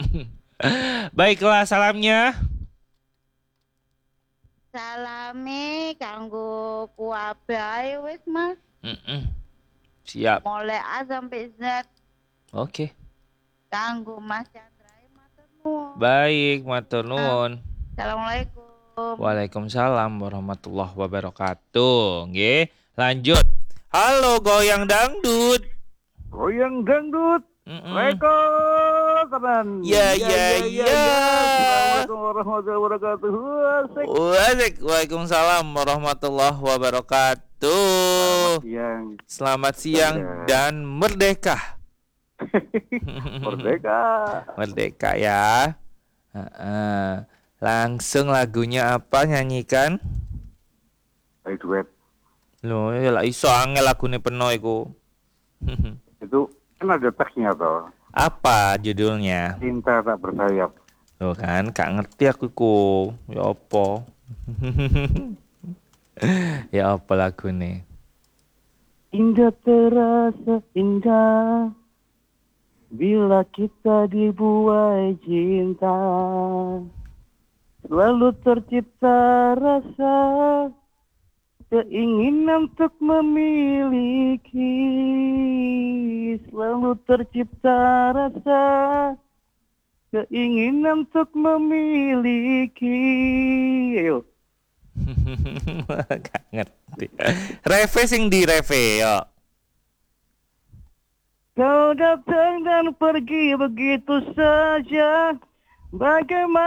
Baiklah salamnya. Salame kanggo kuabai wis Mas. Mm-mm. Siap. Mulai A sampai Z Oke. kanggo Mas Chandra matur nuwun. Baik, matur Ah, nuwun. Assalamualaikum. Waalaikumsalam warahmatullahi wabarakatuh. Nggih, lanjut. Halo goyang dangdut. Goyang dangdut, Mm-mm. Reko teman. Ya, Ya ya, ya ya ya. ya. Assalamualaikum warahmatullahi wabarakatuh. Asik. Waalaikumsalam warahmatullahi Selamat wabarakatuh. siang. Selamat siang Saya dan merdeka. Merdeka. Merdeka ya. Heeh. Langsung lagunya apa nyanyikan? Ayo duet. Loh, ya lah iso angel lagune peno iku. Itu kan ada teksnya toh. Apa judulnya? Cinta tak bersayap. Loh kan, gak ngerti aku ku. Ya apa? Ya apa lagune? Indah terasa indah bila kita dibuai cinta. Selalu tercipta rasa keinginan untuk memiliki, selalu tercipta rasa keinginan untuk memiliki. Ayo. Gak ngerti. Reve sing di Reve yo. Kau datang dan pergi begitu saja. Bagaimana